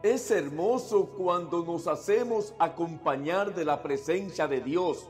Es hermoso cuando nos hacemos acompañar de la presencia de Dios,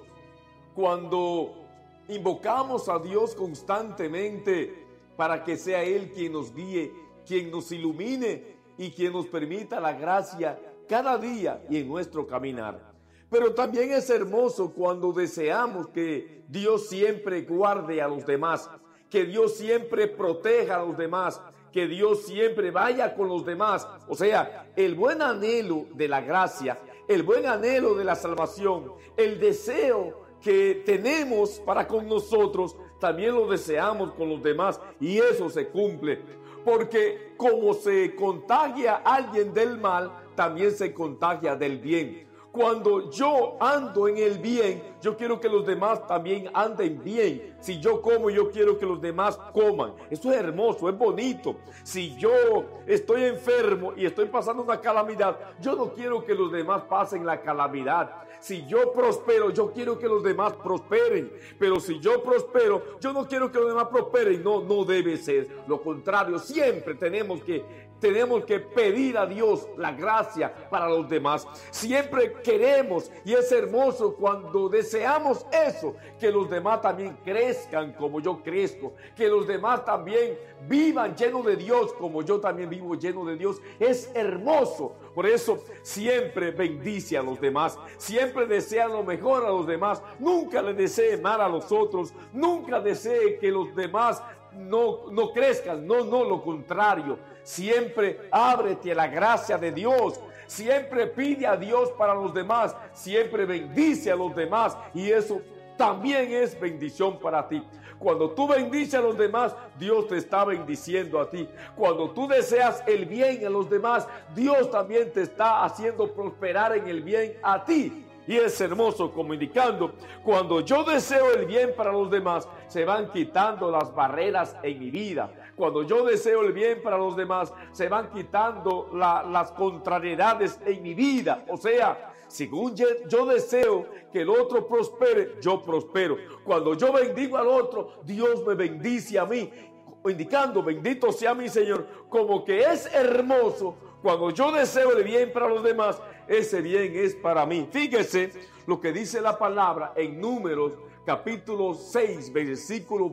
cuando invocamos a Dios constantemente para que sea Él quien nos guíe, quien nos ilumine y quien nos permita la gracia cada día y en nuestro caminar. Pero también es hermoso cuando deseamos que Dios siempre guarde a los demás, que Dios siempre proteja a los demás, que Dios siempre vaya con los demás. O sea, el buen anhelo de la gracia, el buen anhelo de la salvación, el deseo que tenemos para con nosotros, también lo deseamos con los demás y eso se cumple. Porque como se contagia alguien del mal, también se contagia del bien. Cuando yo ando en el bien, yo quiero que los demás también anden bien. Si yo como, yo quiero que los demás coman. Eso es hermoso, es bonito. Si yo estoy enfermo y estoy pasando una calamidad, yo no quiero que los demás pasen la calamidad. Si yo prospero, yo quiero que los demás prosperen. Pero si yo prospero, yo no quiero que los demás prosperen. No, no debe ser. Lo contrario, siempre tenemos que pedir a Dios la gracia para los demás. Siempre queremos, y es hermoso cuando deseamos eso, que los demás también crezcan como yo crezco, que los demás también vivan llenos de Dios como yo también vivo lleno de Dios. Es hermoso. Por eso siempre bendice a los demás, siempre desea lo mejor a los demás, nunca le desee mal a los otros, nunca desee que los demás no crezcan, no, lo contrario. Siempre ábrete a la gracia de Dios, siempre pide a Dios para los demás, siempre bendice a los demás y eso también es bendición para ti. Cuando tú bendices a los demás, Dios te está bendiciendo a ti. Cuando tú deseas el bien a los demás, Dios también te está haciendo prosperar en el bien a ti. Y es hermoso como indicando, cuando yo deseo el bien para los demás, se van quitando las barreras en mi vida. Cuando yo deseo el bien para los demás, se van quitando las contrariedades en mi vida. O sea, según yo deseo que el otro prospere, yo prospero. Cuando yo bendigo al otro, Dios me bendice a mí, indicando, bendito sea mi Señor. Como que es hermoso cuando yo deseo el bien para los demás, ese bien es para mí. Fíjese lo que dice la palabra en Números capítulo 6, versículo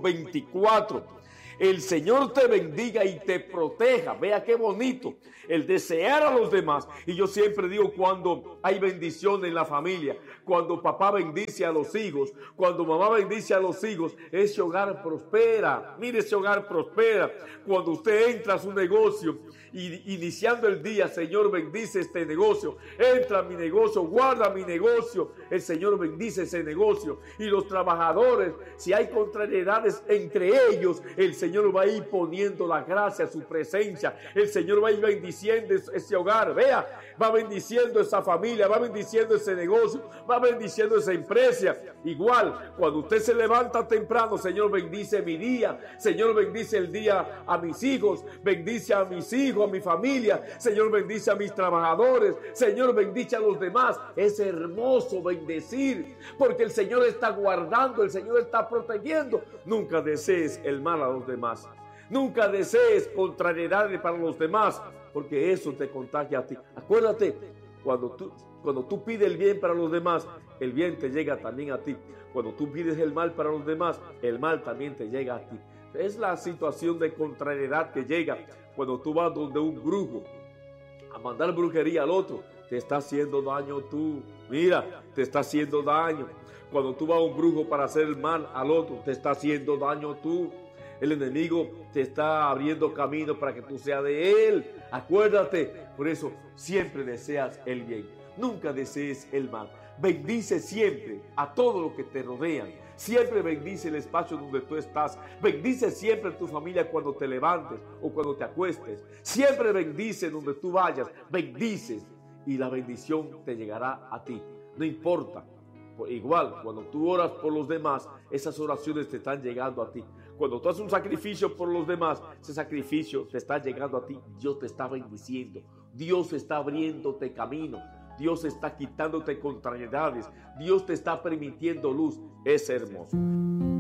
24. El Señor te bendiga y te proteja. Vea qué bonito el desear a los demás. Y yo siempre digo, cuando hay bendición en la familia, cuando papá bendice a los hijos, cuando mamá bendice a los hijos, ese hogar prospera. Mire, ese hogar prospera. Cuando usted entra a su negocio y iniciando el día, Señor, bendice este negocio. Entra a mi negocio, guarda mi negocio. El Señor bendice ese negocio. Y los trabajadores, si hay contrariedades entre ellos, el Señor va a ir poniendo la gracia, su presencia. El Señor va a ir bendiciendo ese hogar. Vea, va bendiciendo esa familia, va bendiciendo ese negocio, va bendiciendo esa empresa. Igual, cuando usted se levanta temprano, Señor, bendice mi día. Señor, bendice el día a mis hijos. Bendice a mis hijos, a mi familia. Señor, bendice a mis trabajadores. Señor, bendice a los demás. Es hermoso bendecir, porque el Señor está guardando, el Señor está protegiendo. Nunca desees el mal a los demás. Nunca desees contrariedades para los demás, porque eso te contagia a ti. Acuérdate, cuando tú pides el bien para los demás, el bien te llega también a ti. Cuando tú pides el mal para los demás, el mal también te llega a ti. Es la situación de contrariedad que llega cuando tú vas donde un brujo a mandar brujería al otro. Te está haciendo daño tú. Mira, te está haciendo daño. Cuando tú vas a un brujo para hacer el mal al otro, te está haciendo daño tú. El enemigo te está abriendo camino para que tú seas de él. Acuérdate, por eso siempre deseas el bien. Nunca desees el mal. Bendice siempre a todo lo que te rodean. Siempre bendice el espacio donde tú estás. Bendice siempre a tu familia cuando te levantes o cuando te acuestes. Siempre bendice donde tú vayas. Bendices y la bendición te llegará a ti. No importa. Igual, cuando tú oras por los demás, esas oraciones te están llegando a ti. Cuando tú haces un sacrificio por los demás, ese sacrificio te está llegando a ti. Dios te está bendiciendo. Dios está abriéndote camino. Dios está quitándote contrariedades. Dios te está permitiendo luz. Es hermoso.